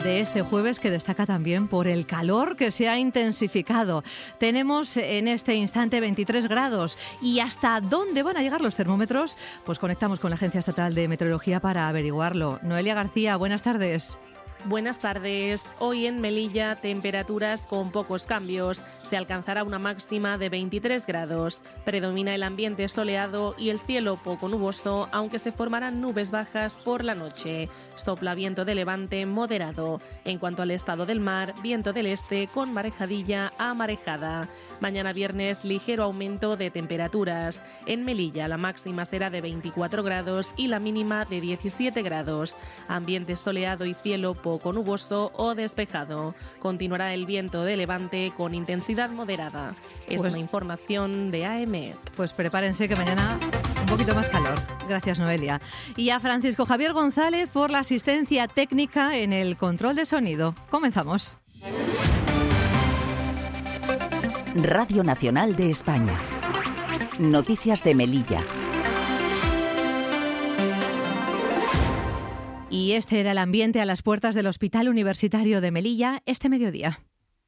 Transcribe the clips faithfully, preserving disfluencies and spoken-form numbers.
de este jueves, que destaca también por el calor que se ha intensificado. Tenemos en este instante veintitrés grados. ¿Y hasta dónde van a llegar los termómetros? Pues conectamos con la Agencia Estatal de Meteorología para averiguarlo. Noelia García, buenas tardes. Buenas tardes. Hoy en Melilla, temperaturas con pocos cambios. Se alcanzará una máxima de veintitrés grados. Predomina el ambiente soleado y el cielo poco nuboso, aunque se formarán nubes bajas por la noche. Sopla viento de levante moderado. En cuanto al estado del mar, viento del este con marejadilla a marejada. Mañana viernes, ligero aumento de temperaturas. En Melilla, la máxima será de veinticuatro grados y la mínima de diecisiete grados. Ambiente soleado y cielo poco nuboso o despejado. Continuará el viento de levante con intensidad moderada. Es pues, una información de A M E T. Pues prepárense que mañana un poquito más calor. Gracias, Noelia. Y a Francisco Javier González por la asistencia técnica en el control de sonido. Comenzamos. Radio Nacional de España. Noticias de Melilla. Y este era el ambiente a las puertas del Hospital Universitario de Melilla este mediodía.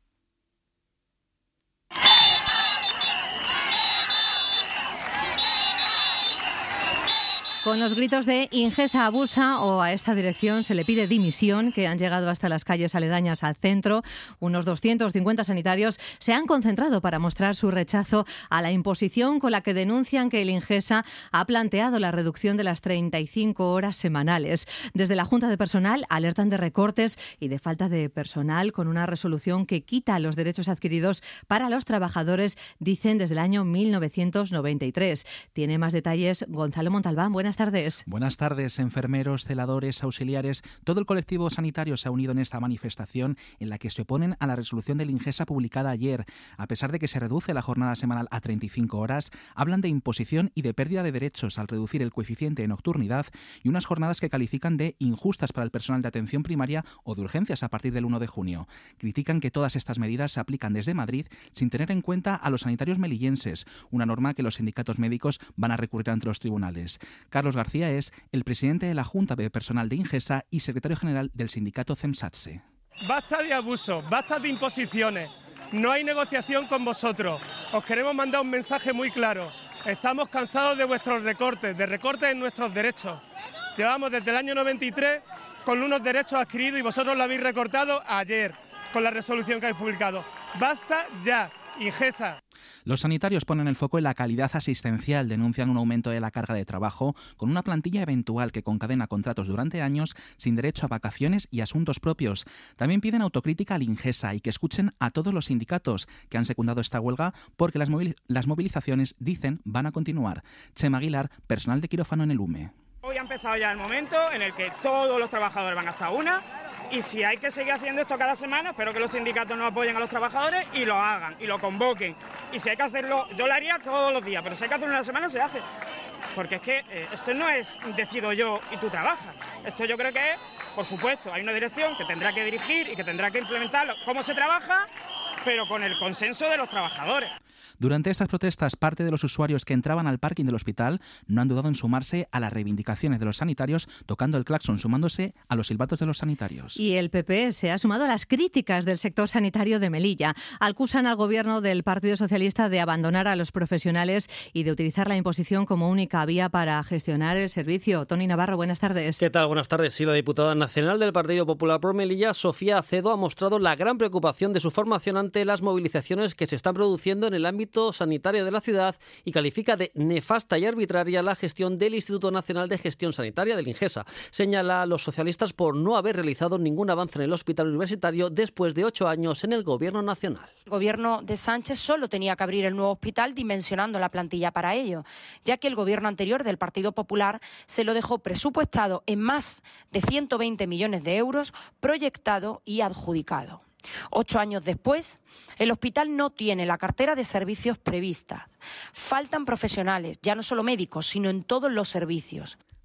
Con los gritos de Ingesa abusa o a esta dirección se le pide dimisión, que han llegado hasta las calles aledañas al centro, unos doscientos cincuenta sanitarios se han concentrado para mostrar su rechazo a la imposición con la que denuncian que el Ingesa ha planteado la reducción de las treinta y cinco horas semanales. Desde la Junta de Personal alertan de recortes y de falta de personal con una resolución que quita los derechos adquiridos para los trabajadores, dicen desde el año mil novecientos noventa y tres. Tiene más detalles Gonzalo Montalbán. Buenas tardes. Buenas tardes. Enfermeros, celadores, auxiliares, todo el colectivo sanitario se ha unido en esta manifestación en la que se oponen a la resolución del Ingesa publicada ayer. A pesar de que se reduce la jornada semanal a treinta y cinco horas, hablan de imposición y de pérdida de derechos al reducir el coeficiente de nocturnidad y unas jornadas que califican de injustas para el personal de atención primaria o de urgencias a partir del uno de junio. Critican que todas estas medidas se aplican desde Madrid sin tener en cuenta a los sanitarios melillenses, una norma que los sindicatos médicos van a recurrir ante los tribunales. Carlos García es el presidente de la Junta de Personal de Ingesa y secretario general del sindicato CEMSATSE. Basta de abuso, basta de imposiciones. No hay negociación con vosotros. Os queremos mandar un mensaje muy claro. Estamos cansados de vuestros recortes, de recortes en nuestros derechos. Llevamos desde el año noventa y tres con unos derechos adquiridos y vosotros lo habéis recortado ayer con la resolución que habéis publicado. Basta ya, Ingesa. Los sanitarios ponen el foco en la calidad asistencial, denuncian un aumento de la carga de trabajo con una plantilla eventual que concadena contratos durante años sin derecho a vacaciones y asuntos propios. También piden autocrítica al Ingesa y que escuchen a todos los sindicatos que han secundado esta huelga porque las, movil- las movilizaciones, dicen, van a continuar. Chema Aguilar, personal de quirófano en el U M E. Hoy ha empezado ya el momento en el que todos los trabajadores van hasta una. Y si hay que seguir haciendo esto cada semana, espero que los sindicatos no apoyen a los trabajadores y lo hagan, y lo convoquen. Y si hay que hacerlo, yo lo haría todos los días, pero si hay que hacerlo una semana, se hace. Porque es que eh, esto no es decido yo y tú trabajas. Esto yo creo que es, por supuesto, hay una dirección que tendrá que dirigir y que tendrá que implementar cómo se trabaja, pero con el consenso de los trabajadores. Durante estas protestas, parte de los usuarios que entraban al parking del hospital no han dudado en sumarse a las reivindicaciones de los sanitarios, tocando el claxon, sumándose a los silbatos de los sanitarios. Y el P P se ha sumado a las críticas del sector sanitario de Melilla. Acusan al gobierno del Partido Socialista de abandonar a los profesionales y de utilizar la imposición como única vía para gestionar el servicio. Tony Navarro, buenas tardes. ¿Qué tal? Buenas tardes. Sí, la diputada nacional del Partido Popular por Melilla, Sofía Acedo, ha mostrado la gran preocupación de su formación ante las movilizaciones que se están produciendo en el ámbito sanitario de la ciudad y califica de nefasta y arbitraria la gestión del Instituto Nacional de Gestión Sanitaria, del Ingesa. Señala a los socialistas por no haber realizado ningún avance en el hospital universitario después de ocho años en el Gobierno nacional. El Gobierno de Sánchez solo tenía que abrir el nuevo hospital dimensionando la plantilla para ello, ya que el Gobierno anterior del Partido Popular se lo dejó presupuestado en más de ciento veinte millones de euros, proyectado y adjudicado. Ocho años después, el hospital no tiene la cartera de servicios prevista. Faltan profesionales, ya no solo médicos, sino en todos los servicios.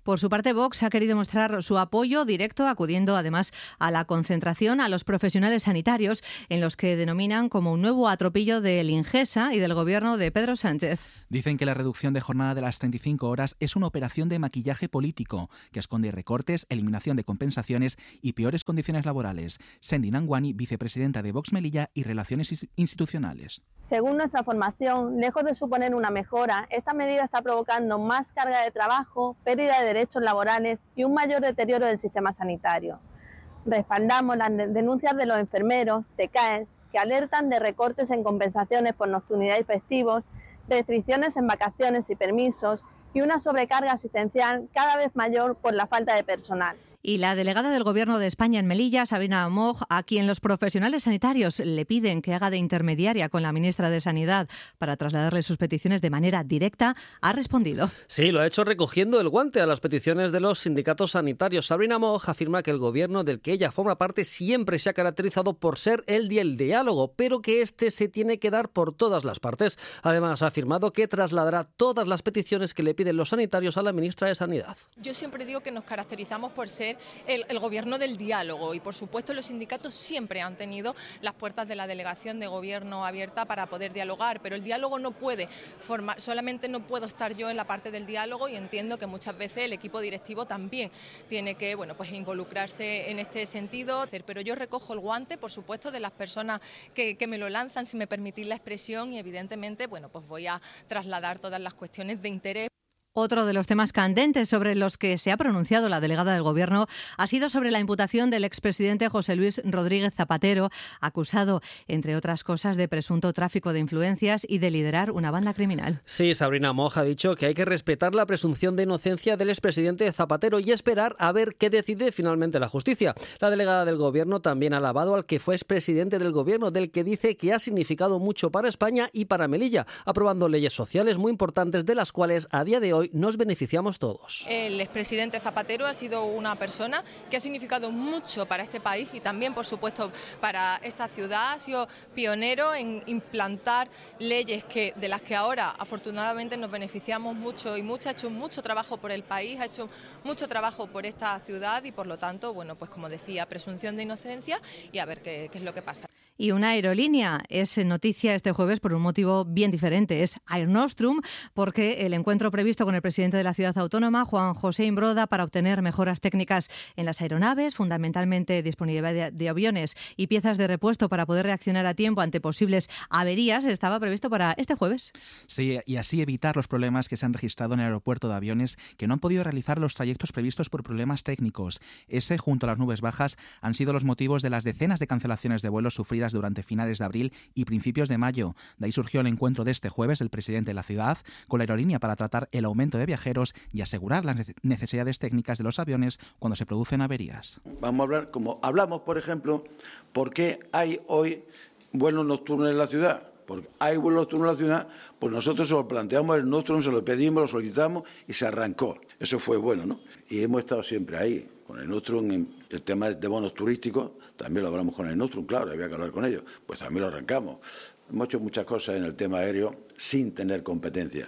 Por su parte, Vox ha querido mostrar su apoyo directo, acudiendo además a la concentración a los profesionales sanitarios, en los que denominan como un nuevo atropello del Ingesa y del gobierno de Pedro Sánchez. Dicen que la reducción de jornada de las treinta y cinco horas es una operación de maquillaje político que esconde recortes, eliminación de compensaciones y peores condiciones laborales. Sendi Nanguani, vicepresidenta de Vox Melilla y Relaciones Institucionales. Según nuestra formación, lejos de suponer una mejora, esta medida está provocando más carga de trabajo, pérdida de derechos laborales y un mayor deterioro del sistema sanitario. Respaldamos las denuncias de los enfermeros, T C A E S, que alertan de recortes en compensaciones por nocturnidad y festivos, restricciones en vacaciones y permisos y una sobrecarga asistencial cada vez mayor por la falta de personal. Y la delegada del Gobierno de España en Melilla, Sabina Amoj, a quien los profesionales sanitarios le piden que haga de intermediaria con la ministra de Sanidad para trasladarle sus peticiones de manera directa, ha respondido. Sí, lo ha hecho recogiendo el guante a las peticiones de los sindicatos sanitarios. Sabina Amoj afirma que el Gobierno del que ella forma parte siempre se ha caracterizado por ser el del diálogo, pero que este se tiene que dar por todas las partes. Además, ha afirmado que trasladará todas las peticiones que le piden los sanitarios a la ministra de Sanidad. Yo siempre digo que nos caracterizamos por ser El, el gobierno del diálogo y, por supuesto, los sindicatos siempre han tenido las puertas de la delegación de gobierno abierta para poder dialogar, pero el diálogo no puede formar, solamente no puedo estar yo en la parte del diálogo, y entiendo que muchas veces el equipo directivo también tiene que, bueno, pues involucrarse en este sentido, pero yo recojo el guante, por supuesto, de las personas que, que me lo lanzan, si me permitís la expresión, y evidentemente, bueno, pues voy a trasladar todas las cuestiones de interés. Otro de los temas candentes sobre los que se ha pronunciado la delegada del Gobierno ha sido sobre la imputación del expresidente José Luis Rodríguez Zapatero, acusado, entre otras cosas, de presunto tráfico de influencias y de liderar una banda criminal. Sí, Sabina Amoj ha dicho que hay que respetar la presunción de inocencia del expresidente Zapatero y esperar a ver qué decide finalmente la justicia. La delegada del Gobierno también ha alabado al que fue expresidente del Gobierno, del que dice que ha significado mucho para España y para Melilla, aprobando leyes sociales muy importantes de las cuales a día de hoy nos beneficiamos todos. El expresidente Zapatero ha sido una persona que ha significado mucho para este país y también, por supuesto, para esta ciudad. Ha sido pionero en implantar leyes que, de las que ahora afortunadamente nos beneficiamos mucho y mucho. Ha hecho mucho trabajo por el país, ha hecho mucho trabajo por esta ciudad y, por lo tanto, bueno, pues como decía, presunción de inocencia y a ver qué, qué es lo que pasa. Y una aerolínea es noticia este jueves por un motivo bien diferente. Es Air Nostrum, porque el encuentro previsto con el presidente de la ciudad autónoma, Juan José Imbroda, para obtener mejoras técnicas en las aeronaves, fundamentalmente disponibilidad de, de aviones y piezas de repuesto para poder reaccionar a tiempo ante posibles averías, estaba previsto para este jueves. Sí, y así evitar los problemas que se han registrado en el aeropuerto de aviones que no han podido realizar los trayectos previstos por problemas técnicos. Ese, junto a las nubes bajas, han sido los motivos de las decenas de cancelaciones de vuelos sufridas durante finales de abril y principios de mayo. De ahí surgió el encuentro de este jueves del presidente de la ciudad con la aerolínea para tratar el aumento de viajeros y asegurar las necesidades técnicas de los aviones cuando se producen averías. Vamos a hablar, como hablamos, por ejemplo, por qué hay hoy vuelos nocturnos en la ciudad. Porque hay vuelos nocturnos en la ciudad, pues nosotros se lo planteamos, el Nostrum, se lo pedimos, lo solicitamos y se arrancó. Eso fue bueno, ¿no? Y hemos estado siempre ahí, con el Nostrum, en el tema de bonos turísticos, también lo hablamos con el Nostrum, claro, había que hablar con ellos, pues también lo arrancamos. Hemos hecho muchas cosas en el tema aéreo sin tener competencia.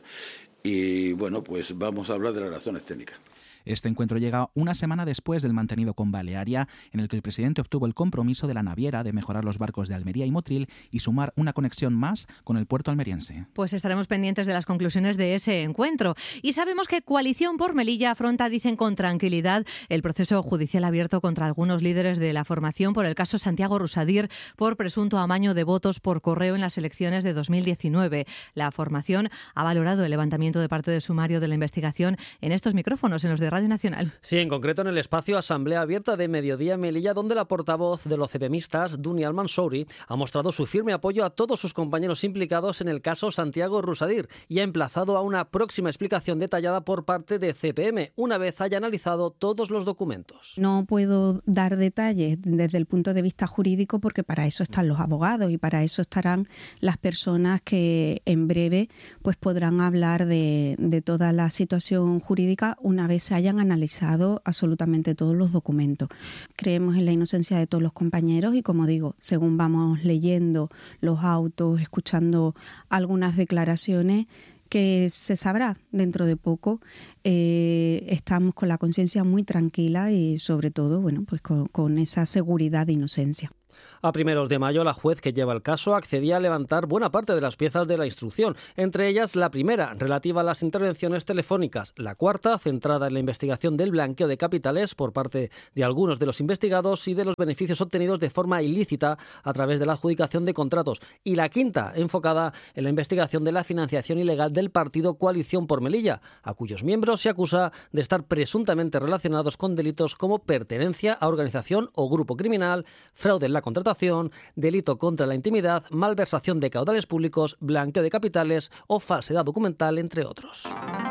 Y bueno, pues vamos a hablar de las razones técnicas. Este encuentro llega una semana después del mantenido con Balearia, en el que el presidente obtuvo el compromiso de la naviera de mejorar los barcos de Almería y Motril y sumar una conexión más con el puerto almeriense. Pues estaremos pendientes de las conclusiones de ese encuentro. Y sabemos que Coalición por Melilla afronta, dicen con tranquilidad, el proceso judicial abierto contra algunos líderes de la formación por el caso Santiago Rusadir por presunto amaño de votos por correo en las elecciones de dos mil diecinueve. La formación ha valorado el levantamiento de parte del sumario de la investigación en estos micrófonos, en los de Radio Nacional. Sí, en concreto en el espacio Asamblea Abierta de Mediodía Melilla, donde la portavoz de los cepemistas, Dunia Al-Mansouri, ha mostrado su firme apoyo a todos sus compañeros implicados en el caso Santiago Rusadir y ha emplazado a una próxima explicación detallada por parte de C P M, una vez haya analizado todos los documentos. No puedo dar detalles desde el punto de vista jurídico porque para eso están los abogados y para eso estarán las personas que en breve pues podrán hablar de, de toda la situación jurídica una vez se hayan analizado absolutamente todos los documentos. Creemos en la inocencia de todos los compañeros y, como digo, según vamos leyendo los autos, escuchando algunas declaraciones, que se sabrá dentro de poco. Eh, estamos con la conciencia muy tranquila y sobre todo, bueno, pues con, con esa seguridad de inocencia. A primeros de mayo, la juez que lleva el caso accedía a levantar buena parte de las piezas de la instrucción, entre ellas la primera, relativa a las intervenciones telefónicas, la cuarta, centrada en la investigación del blanqueo de capitales por parte de algunos de los investigados y de los beneficios obtenidos de forma ilícita a través de la adjudicación de contratos, y la quinta, enfocada en la investigación de la financiación ilegal del partido Coalición por Melilla, a cuyos miembros se acusa de estar presuntamente relacionados con delitos como pertenencia a organización o grupo criminal, fraude en la contratación, delito contra la intimidad, malversación de caudales públicos, blanqueo de capitales o falsedad documental, entre otros.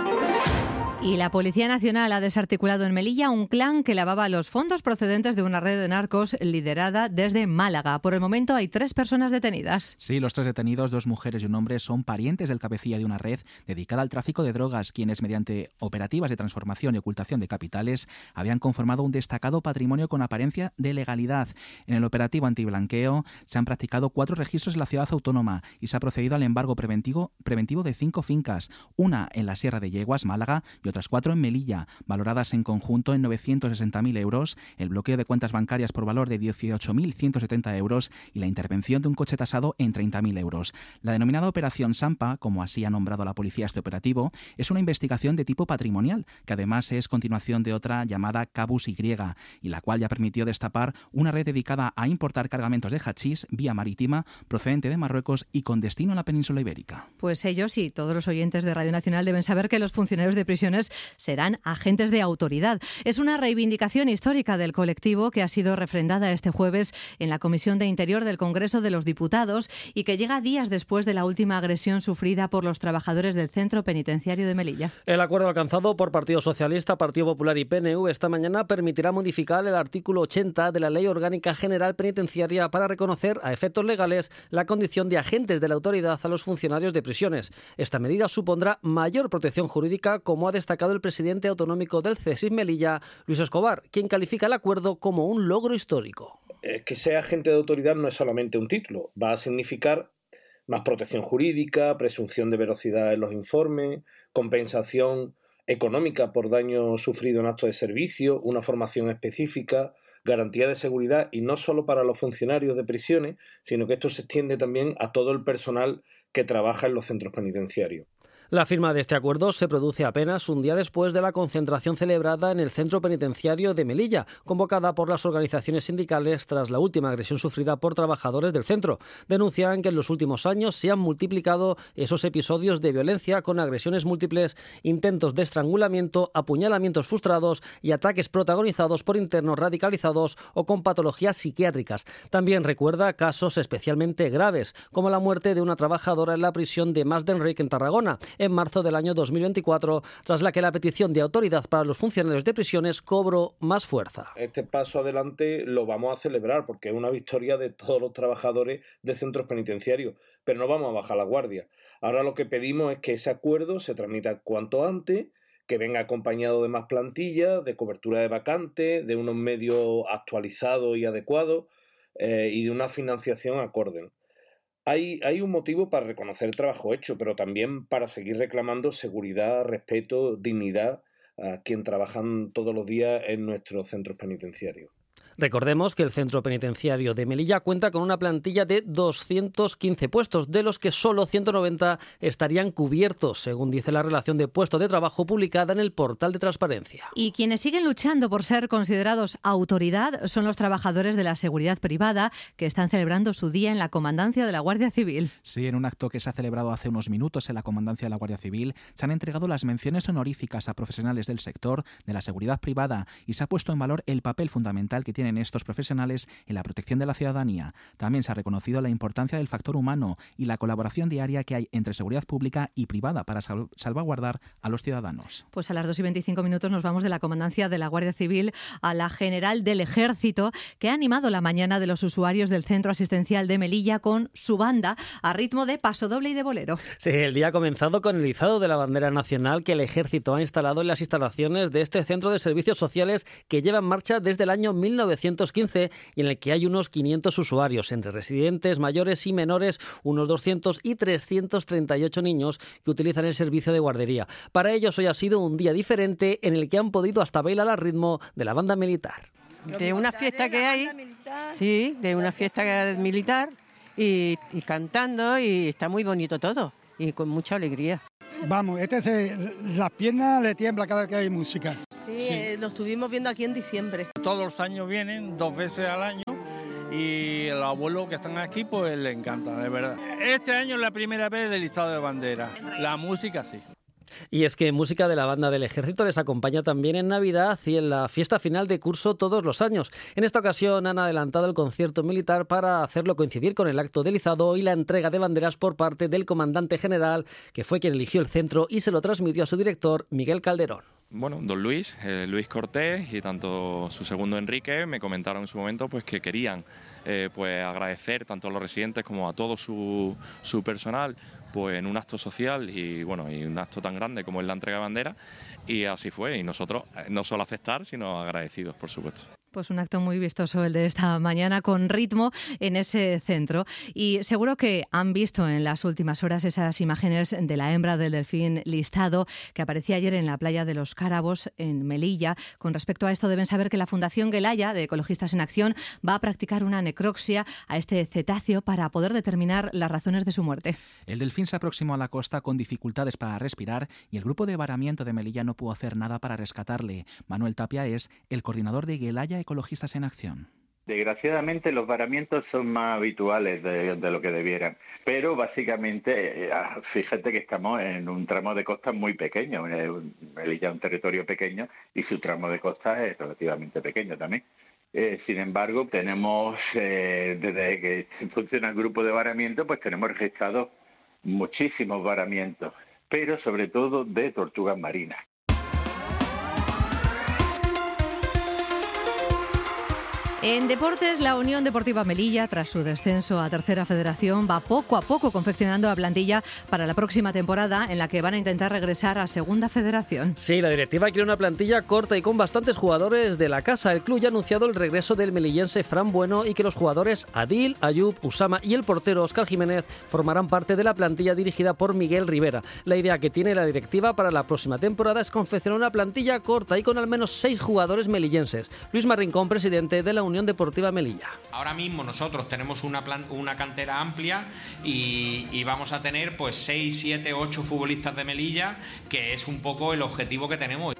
Y la Policía Nacional ha desarticulado en Melilla un clan que lavaba los fondos procedentes de una red de narcos liderada desde Málaga. Por el momento hay tres personas detenidas. Sí, los tres detenidos, dos mujeres y un hombre, son parientes del cabecilla de una red dedicada al tráfico de drogas, quienes mediante operativas de transformación y ocultación de capitales habían conformado un destacado patrimonio con apariencia de legalidad. En el operativo antiblanqueo se han practicado cuatro registros en la ciudad autónoma y se ha procedido al embargo preventivo, preventivo de cinco fincas, una en la Sierra de Yeguas, Málaga, y otras cuatro en Melilla, valoradas en conjunto en novecientos sesenta mil euros, el bloqueo de cuentas bancarias por valor de dieciocho mil ciento setenta euros y la intervención de un coche tasado en treinta mil euros. La denominada Operación Sampa, como así ha nombrado la policía este operativo, es una investigación de tipo patrimonial, que además es continuación de otra llamada Cabus Y, y la cual ya permitió destapar una red dedicada a importar cargamentos de hachís vía marítima procedente de Marruecos y con destino a la península ibérica. Pues ellos y todos los oyentes de Radio Nacional deben saber que los funcionarios de prisiones serán agentes de autoridad. Es una reivindicación histórica del colectivo que ha sido refrendada este jueves en la Comisión de Interior del Congreso de los Diputados y que llega días después de la última agresión sufrida por los trabajadores del Centro Penitenciario de Melilla. El acuerdo alcanzado por Partido Socialista, Partido Popular y P N V esta mañana permitirá modificar el artículo ochenta de la Ley Orgánica General Penitenciaria para reconocer a efectos legales la condición de agentes de la autoridad a los funcionarios de prisiones. Esta medida supondrá mayor protección jurídica, como ha destacado el presidente autonómico del C S I S Melilla, Luis Escobar, quien califica el acuerdo como un logro histórico. Es que ser agente de autoridad no es solamente un título, va a significar más protección jurídica, presunción de veracidad en los informes, compensación económica por daño sufrido en acto de servicio, una formación específica, garantía de seguridad, y no solo para los funcionarios de prisiones, sino que esto se extiende también a todo el personal que trabaja en los centros penitenciarios. La firma de este acuerdo se produce apenas un día después de la concentración celebrada en el Centro Penitenciario de Melilla, convocada por las organizaciones sindicales tras la última agresión sufrida por trabajadores del centro. Denuncian que en los últimos años se han multiplicado esos episodios de violencia con agresiones múltiples, intentos de estrangulamiento, apuñalamientos frustrados y ataques protagonizados por internos radicalizados o con patologías psiquiátricas. También recuerda casos especialmente graves, como la muerte de una trabajadora en la prisión de Mas d'Enric en Tarragona, en marzo del año dos mil veinticuatro, tras la que la petición de autoridad para los funcionarios de prisiones cobró más fuerza. Este paso adelante lo vamos a celebrar porque es una victoria de todos los trabajadores de centros penitenciarios, pero no vamos a bajar la guardia. Ahora lo que pedimos es que ese acuerdo se tramita cuanto antes, que venga acompañado de más plantillas, de cobertura de vacantes, de unos medios actualizados y adecuados eh, y de una financiación acorde. Hay, hay un motivo para reconocer el trabajo hecho, pero también para seguir reclamando seguridad, respeto, dignidad a quien trabajan todos los días en nuestros centros penitenciarios. Recordemos que el Centro Penitenciario de Melilla cuenta con una plantilla de doscientos quince puestos, de los que solo ciento noventa estarían cubiertos, según dice la relación de puestos de trabajo publicada en el portal de transparencia. Y quienes siguen luchando por ser considerados autoridad son los trabajadores de la seguridad privada, que están celebrando su día en la Comandancia de la Guardia Civil. Sí, en un acto que se ha celebrado hace unos minutos en la Comandancia de la Guardia Civil, se han entregado las menciones honoríficas a profesionales del sector de la seguridad privada y se ha puesto en valor el papel fundamental que tiene en estos profesionales en la protección de la ciudadanía. También se ha reconocido la importancia del factor humano y la colaboración diaria que hay entre seguridad pública y privada para sal- salvaguardar a los ciudadanos. Pues a las dos y veinticinco minutos nos vamos de la Comandancia de la Guardia Civil a la General del Ejército, que ha animado la mañana de los usuarios del Centro Asistencial de Melilla con su banda a ritmo de pasodoble y de bolero. Sí, el día ha comenzado con el izado de la bandera nacional que el Ejército ha instalado en las instalaciones de este centro de servicios sociales que lleva en marcha desde el año mil novecientos novecientos quince y en el que hay unos quinientos usuarios, entre residentes, mayores y menores, unos doscientos y trescientos treinta y ocho niños que utilizan el servicio de guardería. Para ellos hoy ha sido un día diferente en el que han podido hasta bailar al ritmo de la banda militar. De una fiesta que hay, sí, de una fiesta militar y, y cantando y está muy bonito todo y con mucha alegría. Vamos, este se, las piernas le tiembla cada vez que hay música. Sí, sí. Eh, lo estuvimos viendo aquí en diciembre. Todos los años vienen, dos veces al año, y los abuelos que están aquí pues les encanta, de verdad. Este año es la primera vez del izado de bandera, la música sí. Y es que música de la banda del Ejército les acompaña también en Navidad y en la fiesta final de curso todos los años. En esta ocasión han adelantado el concierto militar para hacerlo coincidir con el acto del izado y la entrega de banderas por parte del comandante general, que fue quien eligió el centro y se lo transmitió a su director, Miguel Calderón. Bueno, don Luis, eh, Luis Cortés y tanto su segundo Enrique me comentaron en su momento pues que querían eh, pues agradecer tanto a los residentes como a todo su, su personal pues en un acto social y bueno y un acto tan grande como es la entrega de bandera, y así fue, y nosotros no solo aceptar sino agradecidos, por supuesto. Pues un acto muy vistoso el de esta mañana, con ritmo en ese centro. Y seguro que han visto en las últimas horas esas imágenes de la hembra del delfín listado que aparecía ayer en la playa de los Cárabos, en Melilla. Con respecto a esto, deben saber que la Fundación Gelaya, de Ecologistas en Acción, va a practicar una necropsia a este cetáceo para poder determinar las razones de su muerte. El delfín se aproximó a la costa con dificultades para respirar y el grupo de varamiento de Melilla no pudo hacer nada para rescatarle. Manuel Tapia es el coordinador de Gelaya Ecologistas en Acción. Desgraciadamente los varamientos son más habituales de, de lo que debieran, pero básicamente, fíjate que estamos en un tramo de costa muy pequeño, Melilla es un territorio pequeño y su tramo de costa es relativamente pequeño también. Eh, sin embargo, tenemos, eh, desde que funciona el grupo de varamiento, pues tenemos registrados muchísimos varamientos, pero sobre todo de tortugas marinas. En deportes, la Unión Deportiva Melilla, tras su descenso a Tercera Federación, va poco a poco confeccionando la plantilla para la próxima temporada, en la que van a intentar regresar a Segunda Federación. Sí, la directiva quiere una plantilla corta y con bastantes jugadores de la casa. El club ya ha anunciado el regreso del melillense Fran Bueno y que los jugadores Adil, Ayub, Usama y el portero Óscar Jiménez formarán parte de la plantilla dirigida por Miguel Rivera. La idea que tiene la directiva para la próxima temporada es confeccionar una plantilla corta y con al menos seis jugadores melillenses. Luis Marincón, presidente de la Unión Unión Deportiva Melilla. Ahora mismo nosotros tenemos una, plan, una cantera amplia y, y vamos a tener pues seis, siete, ocho futbolistas de Melilla, que es un poco el objetivo que tenemos.